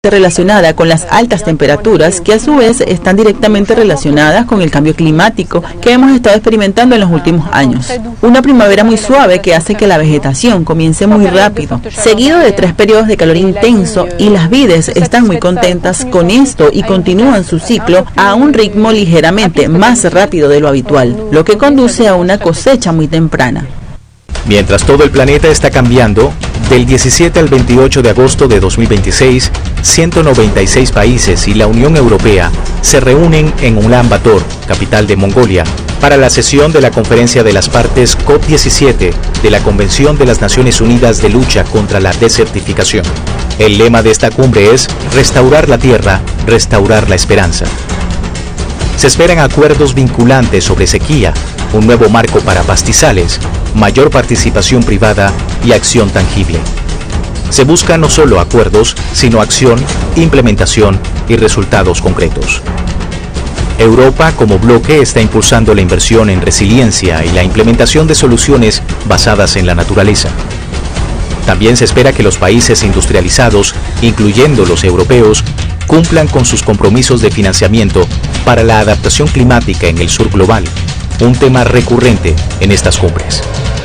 relacionada con las altas temperaturas, que a su vez están directamente relacionadas con el cambio climático que hemos estado experimentando en los últimos años. Una primavera muy suave que hace que la vegetación comience muy rápido, seguido de 3 periodos de calor intenso, y las vides están muy contentas con esto y continúan su ciclo a un ritmo ligeramente más rápido de lo habitual, lo que conduce a una cosecha muy temprana. Mientras todo el planeta está cambiando, del 17 al 28 de agosto de 2026, 196 países y la Unión Europea se reúnen en Ulan Bator, capital de Mongolia, para la sesión de la Conferencia de las Partes COP17 de la Convención de las Naciones Unidas de Lucha contra la Desertificación. El lema de esta cumbre es Restaurar la Tierra, restaurar la esperanza. Se esperan acuerdos vinculantes sobre sequía, un nuevo marco para pastizales, mayor participación privada y acción tangible. Se buscan no solo acuerdos, sino acción, implementación y resultados concretos. Europa como bloque está impulsando la inversión en resiliencia y la implementación de soluciones basadas en la naturaleza. También se espera que los países industrializados, incluyendo los europeos, cumplan con sus compromisos de financiamiento para la adaptación climática en el sur global, un tema recurrente en estas cumbres.